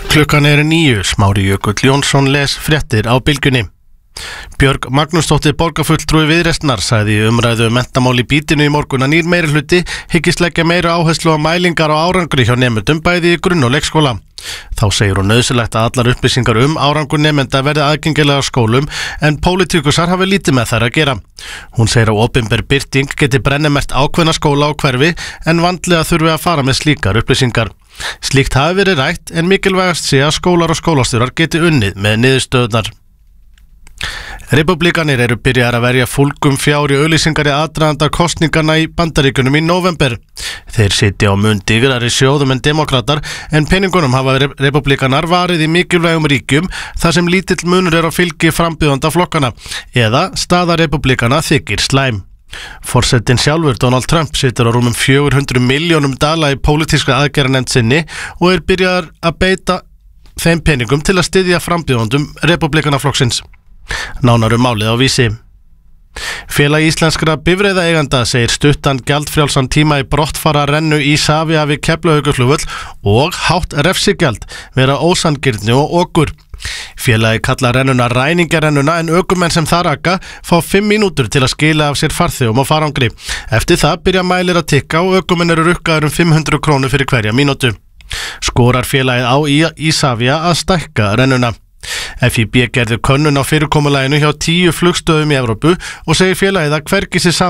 Klukkan 9, Smári Jökull Jónsson les fréttir á Bylgjunni. Björg Magnúsdóttir borgarfulltrúi Viðreisnar sagði í umræðu menntamál í Bítinu í morgun að nýr meirihluti hyggist leggja meira áherslu á mælingar á árangri hjá nemendum bæði í grunn- og leikskóla. Þá segir hún nauðsynlegt að allar upplýsingar árangur nemenda verði aðgengilega á skólum en pólitíkusar hafi lítið með þær að gera. Hún segir að opinber birting geti brennimert ákveðna skóla og hverfi en vandlega þurfi að fara með slíkar upplýsingar. Slíkt hafi verið rætt en mikilvægast sé að skólar og skólastjórar geti unnið með niðurstöðurnar. Republikanir eru byrjaðir að verja fúlgum fjár í auglýsingar í aðdraganda kosningarna í Bandaríkjunum í nóvember. Þeir sitja á mun digrari sjóðum en demokratar en peningunum hafa republikanar varið í mikilvægum ríkjum þar sem lítill munur á fylgi frambjóðanda flokkana eða staða republikana þykir slæm. Forsetinn sjálfur, Donald Trump, situr á rúmum 400 milljónum dala í pólitíska aðgerðanefnd sinni og byrjaðir að beita þeim peningum til að styðja frambjóðandum republikanaflokksins. Nánar málið á Vísi. Félag íslenskra bifreiðaeiganda segir stuttan gjaldfrjálsan tíma í brottfara rennu Isavia við Keflavíkurflugvöll og hátt refsigjald vera ósanngirni og okur. Félagi kalla rennuna ræningjarennuna en ökumenn sem það raka fá 5 mínútur til að skila af sér farþegum og farangri. Eftir það byrja mælir að tikka og ökumenn eru rukkaður 500 krónur fyrir hverja mínútu. Skorar félagið á Isavia að stækka rennuna. FIB gerði könnun á fyrirkomulaginu hjá 10 flugstöðum í Evrópu og segir félagið að hvergi sig saman